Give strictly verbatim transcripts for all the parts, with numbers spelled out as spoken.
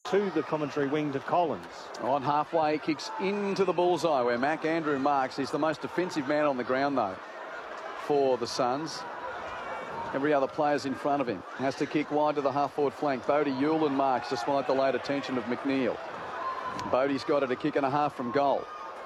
to the commentary wing to Collins. On halfway, kicks into the bullseye where Mac Andrew marks. He's the most defensive man on the ground, though, for the Suns. Every other player's in front of him. Has to kick wide to the half-forward flank. Bodie Hewlin marks despite the late attention of McNeil. Bodie's got it a kick and a half from goal.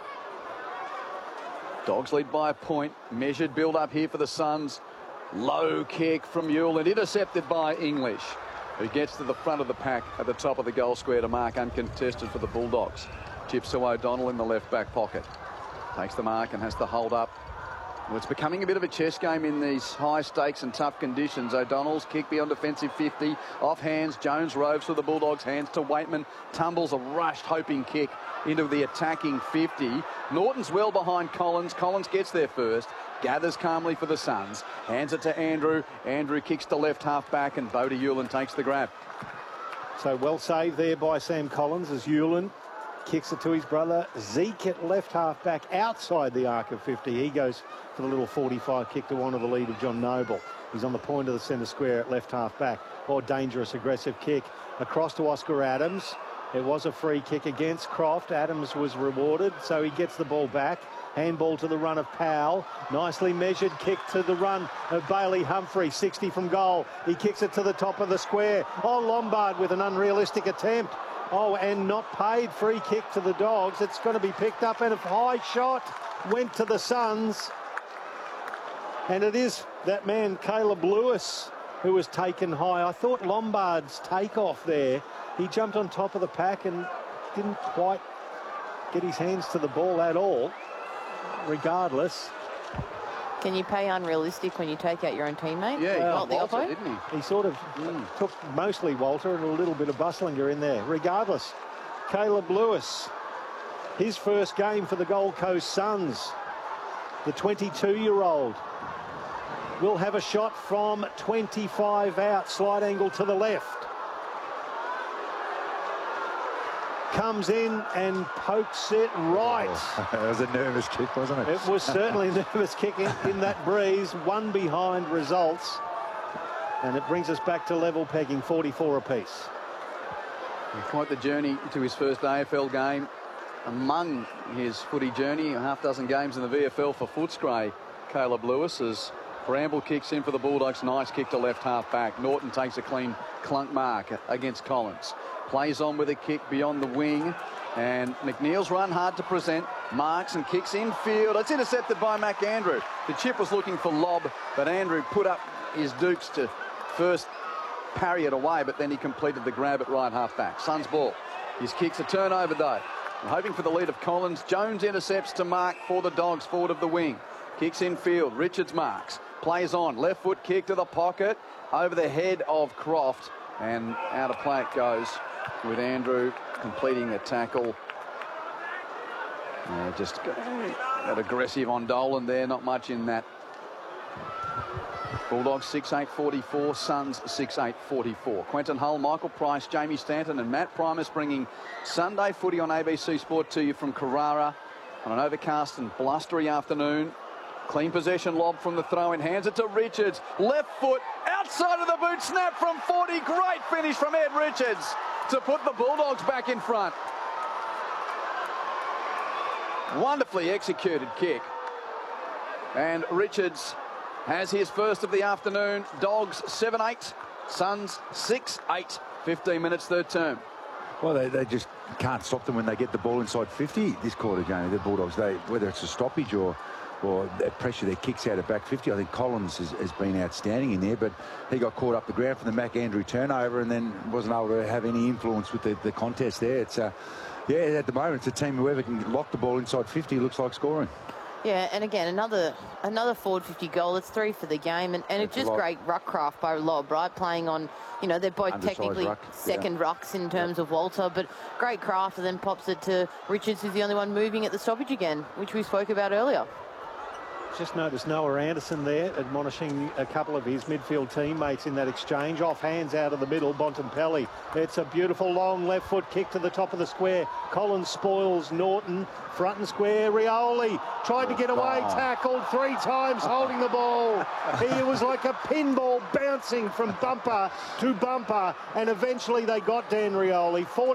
Dogs lead by a point. Measured build-up here for the Suns. Low kick from Hewlin, intercepted by English, who gets to the front of the pack at the top of the goal square to mark uncontested for the Bulldogs. Chips to O'Donnell in the left back pocket. Takes the mark and has to hold up. Well, it's becoming a bit of a chess game in these high stakes and tough conditions. O'Donnell's kick beyond defensive fifty. Off hands, Jones roves for the Bulldogs. Hands to Waitman. Tumbles a rushed hoping kick into the attacking fifty. Norton's well behind Collins. Collins gets there first. Gathers calmly for the Suns. Hands it to Andrew. Andrew kicks to left half back and Bodie Hewlin takes the grab. So well saved there by Sam Collins as Hewlin kicks it to his brother Zeke at left half back outside the arc of fifty. He goes for the little forty-five kick to honour the lead of John Noble. He's on the point of the centre square at left half back. Or dangerous aggressive kick across to Oscar Adams. It was a free kick against Croft. Adams was rewarded, so he gets the ball back. Handball to the run of Powell. Nicely measured kick to the run of Bailey Humphrey. sixty from goal. He kicks it to the top of the square. Oh, Lombard with an unrealistic attempt. Oh, and not paid. Free kick to the Dogs. It's going to be picked up, and a high shot went to the Suns. And it is that man, Caleb Lewis, who was taken high. I thought Lombard's takeoff there, he jumped on top of the pack and didn't quite get his hands to the ball at all. Regardless, can you pay unrealistic when you take out your own teammate? Yeah, he well, got Walter, didn't he? He sort of mm. took mostly Walter and a little bit of Bustlinger in there. Regardless, Caleb Lewis, his first game for the Gold Coast Suns, the twenty-two-year-old, will have a shot from twenty-five out, slide angle to the left. Comes in and pokes it right. Oh, that was a nervous kick, wasn't it? It was certainly a nervous kick in, in that breeze. One behind results. And it brings us back to level pegging, forty-four apiece. Quite the journey to his first A F L game. Among his footy journey, a half dozen games in the V F L for Footscray. Caleb Lewis as Bramble kicks in for the Bulldogs. Nice kick to left half back. Norton takes a clean clunk mark against Collins. Plays on with a kick beyond the wing. And McNeil's run hard to present. Marks and kicks infield. It's intercepted by Mac Andrew. The chip was looking for lob, but Andrew put up his dukes to first parry it away, but then he completed the grab at right half back. Suns ball. His kick's a turnover though. I'm hoping for the lead of Collins. Jones intercepts to mark for the Dogs forward of the wing. Kicks infield. Richards marks. Plays on. Left foot kick to the pocket. Over the head of Croft. And out of play it goes with Andrew completing the tackle. Yeah, just got, got aggressive on Dolan there. Not much in that. Bulldogs six eight forty-four, Suns six eight forty-four. Quentin Hull, Michael Price, Jamie Stanton and Matt Primus bringing Sunday footy on A B C Sport to you from Carrara on an overcast and blustery afternoon. Clean possession lob from the throw-in. Hands it to Richards. Left foot outside of the boot. Snap from forty. Great finish from Ed Richards to put the Bulldogs back in front. Wonderfully executed kick. And Richards has his first of the afternoon. Dogs seven eight. Suns six eight. fifteen minutes third term. Well, they, they just can't stop them when they get the ball inside fifty this quarter, Jamie. The Bulldogs, they, whether it's a stoppage or or that pressure, their kicks out of back fifty. I think Collins has, has been outstanding in there, but he got caught up the ground for the Mac Andrew turnover and then wasn't able to have any influence with the, the contest there. It's uh, yeah, at the moment, it's a team whoever can lock the ball inside fifty looks like scoring. Yeah, and again, another another forward fifty goal. It's three for the game, and, and it's just great ruck craft by Lob, right? Playing on, you know, they're both Undersized technically ruck, second yeah. rucks in terms yeah. of Walter, but great craft, and then pops it to Richards, who's the only one moving at the stoppage again, which we spoke about earlier. Just noticed Noah Anderson there admonishing a couple of his midfield teammates in that exchange. Off hands out of the middle, Bontempelli. It's a beautiful long left foot kick to the top of the square. Collins spoils Norton. Front and square, Rioli tried to get away, oh. tackled three times, holding the ball. He was like a pinball bouncing from bumper to bumper, and eventually they got Dan Rioli.